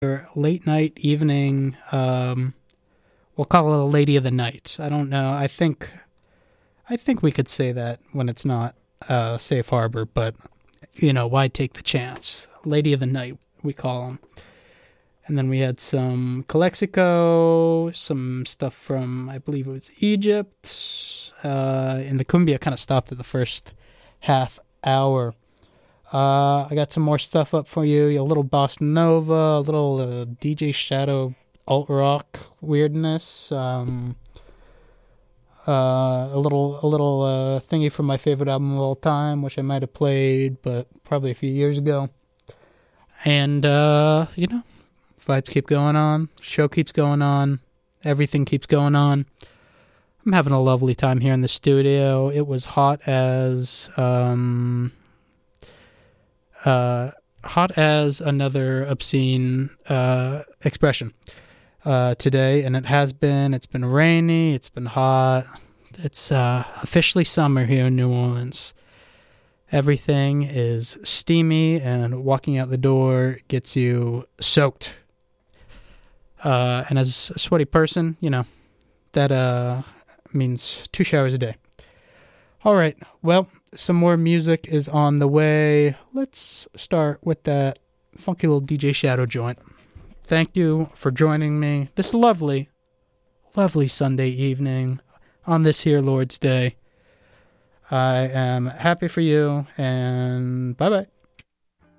your late night evening. We'll call it a lady of the night. I don't know. I think we could say that when it's not safe harbor, but why take the chance? Lady of the night, we call them. And then we had some Calexico, some stuff from, I believe it was Egypt. And the cumbia kind of stopped at the first half hour. I got some more stuff up for you. A little bossa nova, a little DJ Shadow alt rock weirdness. A little thingy from my favorite album of all time, which I might have played, but probably a few years ago. And vibes keep going on, show keeps going on, everything keeps going on. I'm having a lovely time here in the studio. It was hot as another obscene expression today, and it's been rainy, it's been hot. It's officially summer here in New Orleans. Everything is steamy, and walking out the door gets you soaked. And as a sweaty person, that means 2 showers a day. All right, well, some more music is on the way. Let's start with that funky little DJ Shadow joint. Thank you for joining me this lovely, lovely Sunday evening on this here Lord's Day. I am happy for you, and bye-bye.